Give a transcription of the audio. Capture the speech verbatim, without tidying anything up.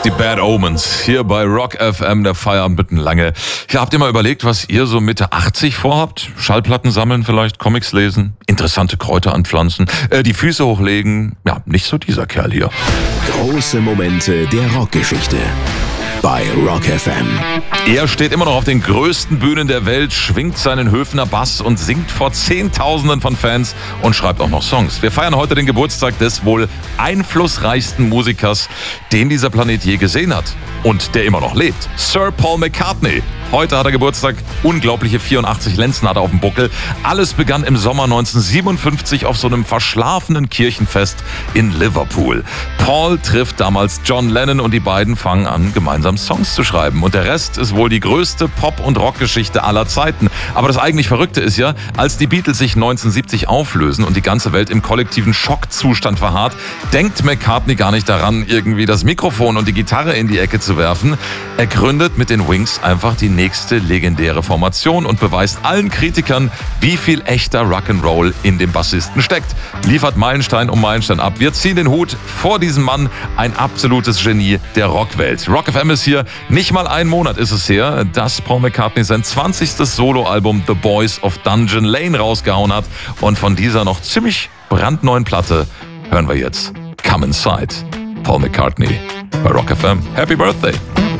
Die Bad Omens, hier bei Rock F M, der Feierabend lange. Ja, habt ihr mal überlegt, was ihr so Mitte achtzig vorhabt? Schallplatten sammeln vielleicht, Comics lesen, interessante Kräuter anpflanzen, äh, die Füße hochlegen? Ja, nicht so dieser Kerl hier. Große Momente der Rockgeschichte bei Rock F M. Er steht immer noch auf den größten Bühnen der Welt, schwingt seinen Höfner Bass und singt vor Zehntausenden von Fans und schreibt auch noch Songs. Wir feiern heute den Geburtstag des wohl einflussreichsten Musikers, den dieser Planet je gesehen hat und der immer noch lebt. Sir Paul McCartney. Heute hat er Geburtstag, unglaubliche vierundachtzig Lenzen hat er auf dem Buckel. Alles begann im Sommer neunzehnhundertsiebenundfünfzig auf so einem verschlafenen Kirchenfest in Liverpool. Paul trifft damals John Lennon und die beiden fangen an, gemeinsam Songs zu schreiben. Und der Rest ist wohl die größte Pop- und Rockgeschichte aller Zeiten. Aber das eigentlich Verrückte ist ja, als die Beatles sich neunzehnhundertsiebzig auflösen und die ganze Welt im kollektiven Schockzustand verharrt, denkt McCartney gar nicht daran, irgendwie das Mikrofon und die Gitarre in die Ecke zu werfen. Er gründet mit den Wings einfach die nächste legendäre Formation und beweist allen Kritikern, wie viel echter Rock'n'Roll in dem Bassisten steckt. Liefert Meilenstein um Meilenstein ab. Wir ziehen den Hut vor diesem Mann, ein absolutes Genie der Rockwelt. Rock F M ist hier, nicht mal ein Monat ist es her, dass Paul McCartney sein zwanzigstes Soloalbum The Boys of Dungeon Lane rausgehauen hat. Und von dieser noch ziemlich brandneuen Platte hören wir jetzt Come Inside. Paul McCartney bei Rock F M. Happy Birthday!